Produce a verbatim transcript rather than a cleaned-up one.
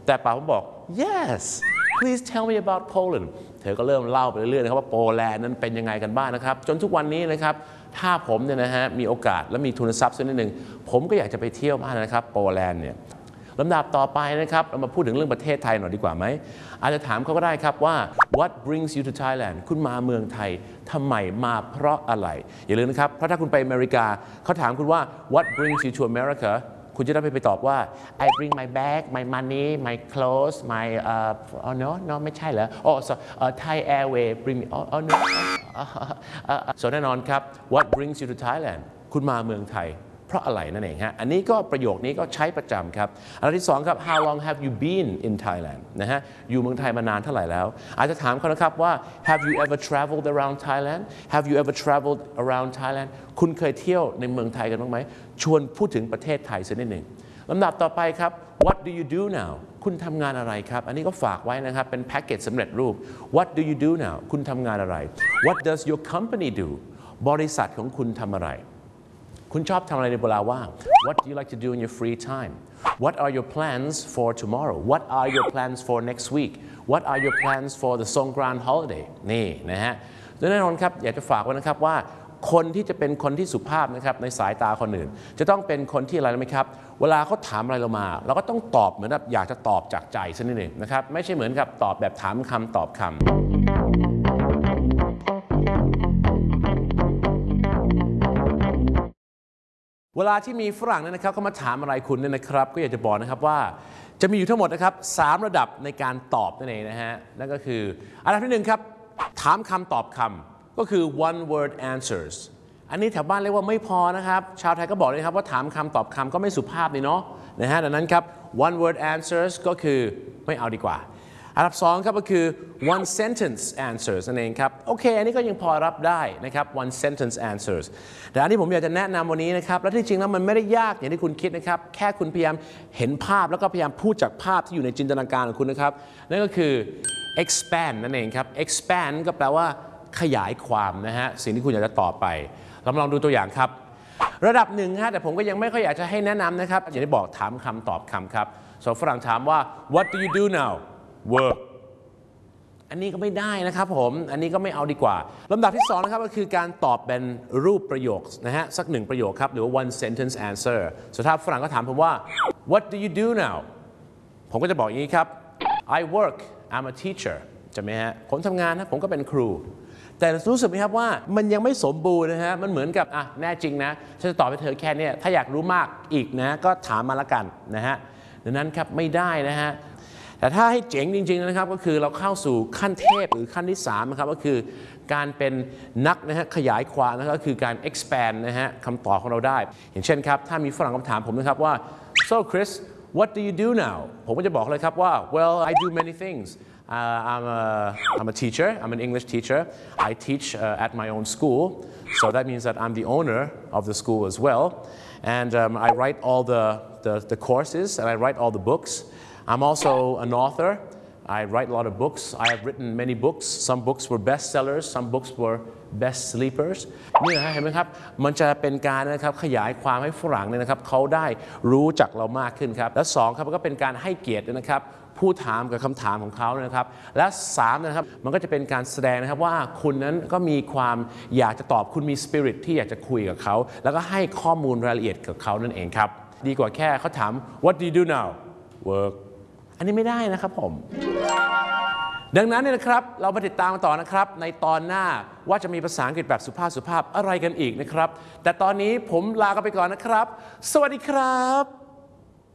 แต่ป๋าผมบอก yes please tell me about Poland เธอก็เริ่มเล่าไปเรื่อยๆนะครับว่าโปแลนด์นั้นเป็นยังไงกันบ้างนะครับจนทุกวันนี้นะครับถ้าผมเนี่ยนะฮะมีโอกาสและมีทุนทรัพย์สักนิดหนึ่งผมก็อยากจะไปเที่ยวมากนะครับโปแลนด์เนี่ยลำดับต่อไปนะครับเรามาพูดถึงเรื่องประเทศไทยหน่อยดีกว่าไหมอาจจะถามเขาก็ได้ครับว่า what brings you to Thailand คุณมาเมืองไทยทำไมมาเพราะอะไรอย่าลืมนะครับเพราะถ้าคุณไปอเมริกาเขาถามคุณว่า what brings you to America คุณจะได้ไปตอบว่า I bring my bag my money my clothes my uh oh no no ไม่ใช่เหรอ oh so uh, Thai Airways bring me oh, oh no ส่วนแน่นอนครับ what brings you to Thailand คุณมาเมืองไทยเพราะอะไรนั่นเองฮะอันนี้ก็ประโยคนี้ก็ใช้ประจำครับอันที่สองครับ how long have you been in Thailand นะฮะอยู่เมืองไทยมานานเท่าไหร่แล้วอาจจะถามเขานะครับว่า have you ever traveled around Thailand have you ever traveled around Thailand คุณเคยเที่ยวในเมืองไทยกันบ้างไหมชวนพูดถึงประเทศไทยสักนิดหนึ่งลำดับต่อไปครับ what do you do now คุณทำงานอะไรครับอันนี้ก็ฝากไว้นะครับเป็นแพ็กเกจสำเร็จรูป what do you do now คุณทำงานอะไร what does your company do บริษัทของคุณทำอะไรคุณชอบทำอะไรในเวลาว่าง What do you like to do in your free time What are your plans for tomorrow What are your plans for next week What are your plans for the Songkran holiday นี่นะฮะแน่นอนครับอยากจะฝากไว้นะครับว่าคนที่จะเป็นคนที่สุภาพนะครับในสายตาคนอื่นจะต้องเป็นคนที่อะไรรู้ไหมครับเวลาเขาถามอะไรเรามาเราก็ต้องตอบเหมือนแบบอยากจะตอบจากใจซะนิดหนึ่งนะครับไม่ใช่เหมือนกับตอบแบบถามคำตอบคำเวลาที่มีฝรั่งเนี่ยนะครับเขามาถามอะไรคุณเนี่ยนะครับก็อยากจะบอกนะครับว่าจะมีอยู่ทั้งหมดนะครับสามระดับในการตอบนั่นเองนะฮะนั่นก็คืออันดับที่หนึ่งครับถามคำตอบคำก็คือ one word answers อันนี้แถวบ้านเรียกว่าไม่พอนะครับชาวไทยก็บอกเลยครับว่าถามคำตอบคำก็ไม่สุภาพนี่เนาะนะฮะดังนั้นครับ one word answers ก็คือไม่เอาดีกว่าอันดับสองครับก็คือ one sentence answers นั่นเองครับโอเคอันนี้ก็ยังพอรับได้นะครับ one sentence answers แต่อันที่ผมอยากจะแนะนำวันนี้นะครับและที่จริงแล้วมันไม่ได้ยากอย่างที่คุณคิดนะครับแค่คุณพยายามเห็นภาพแล้วก็พยายามพูดจากภาพที่อยู่ในจินตนาการของคุณนะครับนั่นก็คือ expand นั่นเองครับ expand ก็แปลว่าขยายความนะฮะสิ่งที่คุณอยากจะตอบไปเรามาลองดูตัวอย่างครับระดับหนึ่งฮะแต่ผมก็ยังไม่ค่อยอยากจะให้แนะนำนะครับอย่างที่บอกถามคำตอบคำครับส่วนฝรั่งถามว่า what do you do now work อันนี้ก็ไม่ได้นะครับผมอันนี้ก็ไม่เอาดีกว่าลำดับที่สองนะครับก็คือการตอบเป็นรูปประโยคนะฮะสักหนึ่งประโยคครับหรือว่า one sentence answer ส่วนถ้าฝรั่งก็ถามผมว่า what do you do now ผมก็จะบอกอย่างนี้ครับ I work I'm a teacher ใช่ไหมฮะผมทำงานนะผมก็เป็นครูแต่รู้สึกไหมครับว่ามันยังไม่สมบูรณ์นะฮะมันเหมือนกับอ่ะแน่จริงนะฉันจะตอบให้เธอแค่นี้ถ้าอยากรู้มากอีกนะก็ถามมาละกันนะฮะดังนั้นครับไม่ได้นะฮะแต่ถ้าให้เจ๋งจริงๆนะครับก็คือเราเข้าสู่ขั้นเทพหรือขั้นที่สามนะครับก็คือการเป็นนักนะฮะขยายความนะครับก็คือการ expand นะฮะคำตอบของเราได้อย่างเช่นครับถ้ามีฝรั่งคำถามผมนะครับว่า so Chris what do you do now ผมก็จะบอกเลยครับว่า well I do many things Uh, I'm, a, I'm a teacher. I'm an English teacher. I teach uh, at my own school. So that means that I'm the owner of the school as well. And um, I write all the, the, the courses and I write all the books. I'm also an author. I write a lot of books. I have written many books. Some books were bestsellers. Some books were best sleepers. นี่นะเห็นไหมครับมันจะเป็นการนะครับขยายความให้ฝรั่งเนี่ยนะครับเขาได้รู้จักเรามากขึ้นครับและสองครับก็เป็นการให้เกียรตินะครับผู้ถามกับคำถามของเขานะครับและสามนะครับมันก็จะเป็นการแสดงนะครับว่าคุณนั้นก็มีความอยากจะตอบคุณมีสปิริตที่อยากจะคุยกับเขาแล้วก็ให้ข้อมูลรายละเอียดกับเขานั่นเองครับดีกว่าแค่เขาถาม what do you do now work อันนี้ไม่ได้นะครับผมดังนั้นเนี่ยนะครับเราไปติดตามต่อนะครับในตอนหน้าว่าจะมีภาษาอังกฤษแบบสุภาพสุภาพอะไรกันอีกนะครับแต่ตอนนี้ผมลากันไปก่อนนะครับสวัสดีครับ